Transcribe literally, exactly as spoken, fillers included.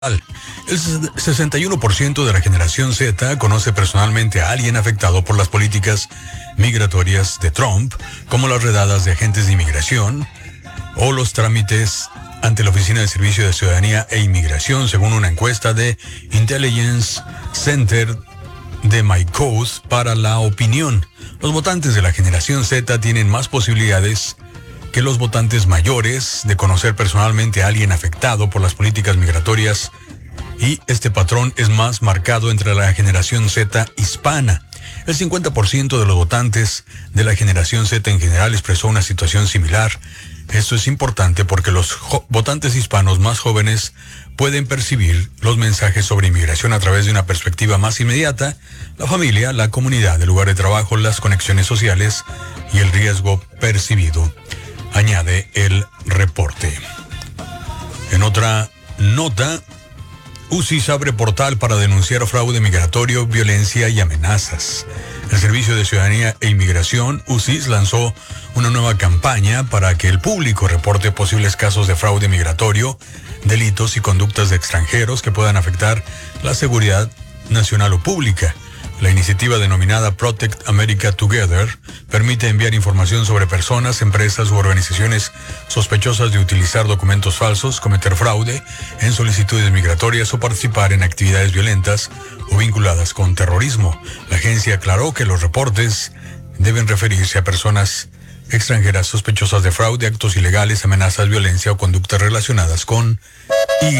El sesenta y uno por ciento de la generación Z conoce personalmente a alguien afectado por las políticas migratorias de Trump, como las redadas de agentes de inmigración o los trámites ante la Oficina de Servicio de Ciudadanía e Inmigración, según una encuesta de Intelligence Center de MyCode para la opinión. Los votantes de la generación Z tienen más posibilidades que los votantes mayores de conocer personalmente a alguien afectado por las políticas migratorias, y este patrón es más marcado entre la generación Z hispana. El cincuenta por ciento de los votantes de la generación Z en general expresó una situación similar. Esto es importante porque los votantes hispanos más jóvenes pueden percibir los mensajes sobre inmigración a través de una perspectiva más inmediata: la familia, la comunidad, el lugar de trabajo, las conexiones sociales y el riesgo percibido, añade el reporte. En otra nota, U C I S abre portal para denunciar fraude migratorio, violencia y amenazas. El Servicio de Ciudadanía e Inmigración, U C I S, lanzó una nueva campaña para que el público reporte posibles casos de fraude migratorio, delitos y conductas de extranjeros que puedan afectar la seguridad nacional o pública. La iniciativa denominada Protect America Together permite enviar información sobre personas, empresas u organizaciones sospechosas de utilizar documentos falsos, cometer fraude en solicitudes migratorias o participar en actividades violentas o vinculadas con terrorismo. La agencia aclaró que los reportes deben referirse a personas extranjeras sospechosas de fraude, actos ilegales, amenazas, violencia o conductas relacionadas con